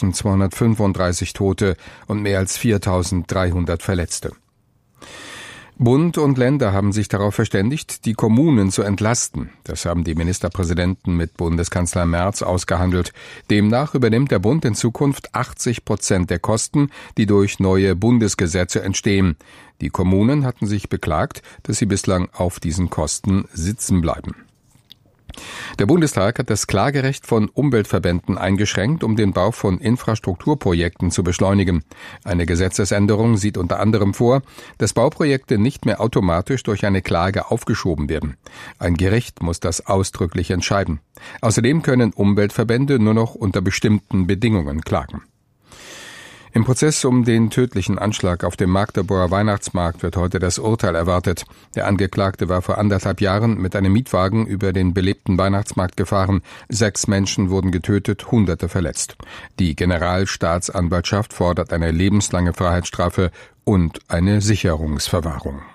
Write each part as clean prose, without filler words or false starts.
inzwischen 235 Tote und mehr als 4.300 Verletzte. Bund und Länder haben sich darauf verständigt, die Kommunen zu entlasten. Das haben die Ministerpräsidenten mit Bundeskanzler Merz ausgehandelt. Demnach übernimmt der Bund in Zukunft 80% der Kosten, die durch neue Bundesgesetze entstehen. Die Kommunen hatten sich beklagt, dass sie bislang auf diesen Kosten sitzen bleiben. Der Bundestag hat das Klagerecht von Umweltverbänden eingeschränkt, um den Bau von Infrastrukturprojekten zu beschleunigen. Eine Gesetzesänderung sieht unter anderem vor, dass Bauprojekte nicht mehr automatisch durch eine Klage aufgeschoben werden. Ein Gericht muss das ausdrücklich entscheiden. Außerdem können Umweltverbände nur noch unter bestimmten Bedingungen klagen. Im Prozess um den tödlichen Anschlag auf dem Magdeburger Weihnachtsmarkt wird heute das Urteil erwartet. Der Angeklagte war vor 1,5 Jahren mit einem Mietwagen über den belebten Weihnachtsmarkt gefahren. 6 Menschen wurden getötet, Hunderte verletzt. Die Generalstaatsanwaltschaft fordert eine lebenslange Freiheitsstrafe und eine Sicherungsverwahrung.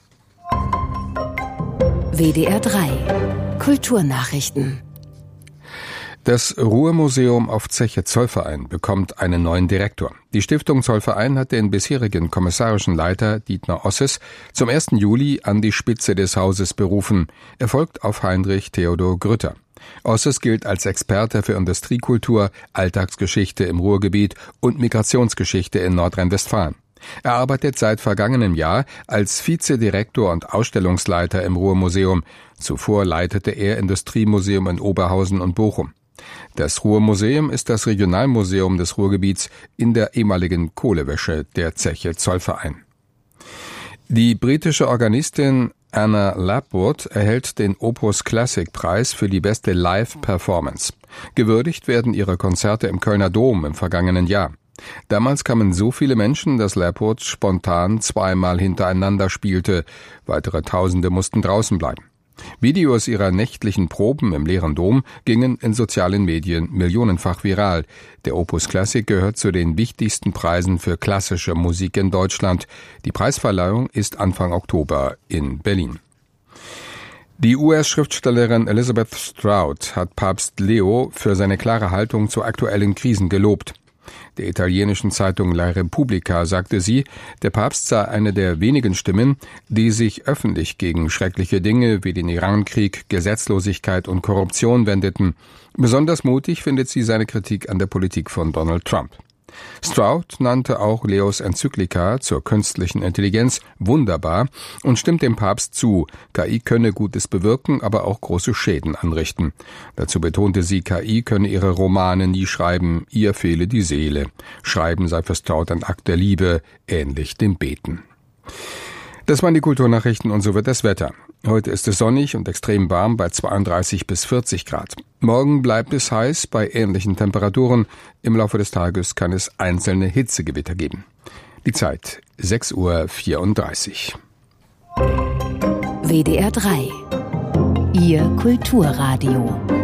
WDR 3 Kulturnachrichten. Das Ruhrmuseum auf Zeche Zollverein bekommt einen neuen Direktor. Die Stiftung Zollverein hat den bisherigen kommissarischen Leiter Dietmar Osses zum 1. Juli an die Spitze des Hauses berufen. Er folgt auf Heinrich Theodor Grütter. Osses gilt als Experte für Industriekultur, Alltagsgeschichte im Ruhrgebiet und Migrationsgeschichte in Nordrhein-Westfalen. Er arbeitet seit vergangenem Jahr als Vizedirektor und Ausstellungsleiter im Ruhrmuseum. Zuvor leitete er Industriemuseum in Oberhausen und Bochum. Das Ruhrmuseum ist das Regionalmuseum des Ruhrgebiets in der ehemaligen Kohlewäsche der Zeche Zollverein. Die britische Organistin Anna Lapwood erhält den Opus Classic Preis für die beste Live-Performance. Gewürdigt werden ihre Konzerte im Kölner Dom im vergangenen Jahr. Damals kamen so viele Menschen, dass Lapwood spontan 2-mal hintereinander spielte. Weitere Tausende mussten draußen bleiben. Videos ihrer nächtlichen Proben im leeren Dom gingen in sozialen Medien millionenfach viral. Der Opus Classic gehört zu den wichtigsten Preisen für klassische Musik in Deutschland. Die Preisverleihung ist Anfang Oktober in Berlin. Die US-Schriftstellerin Elizabeth Strout hat Papst Leo für seine klare Haltung zu aktuellen Krisen gelobt. Der italienischen Zeitung La Repubblica sagte sie, der Papst sei eine der wenigen Stimmen, die sich öffentlich gegen schreckliche Dinge wie den Irankrieg, Gesetzlosigkeit und Korruption wendeten. Besonders mutig findet sie seine Kritik an der Politik von Donald Trump. Strout nannte auch Leos Enzyklika zur künstlichen Intelligenz wunderbar und stimmt dem Papst zu, KI könne Gutes bewirken, aber auch große Schäden anrichten. Dazu betonte sie, KI könne ihre Romane nie schreiben, ihr fehle die Seele. Schreiben sei für Strout ein Akt der Liebe, ähnlich dem Beten. Das waren die Kulturnachrichten und so wird das Wetter. Heute ist es sonnig und extrem warm bei 32 bis 40 Grad. Morgen bleibt es heiß bei ähnlichen Temperaturen. Im Laufe des Tages kann es einzelne Hitzegewitter geben. Die Zeit 6:34 Uhr. WDR 3 Ihr Kulturradio.